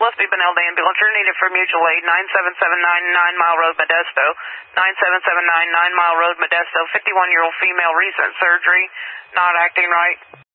Gillespie Benilde ambulance. You're needed for mutual aid. 97799 9 Mile Road, Modesto. 97799 Mile Road, Modesto. 51-year-old female, recent surgery, not acting right.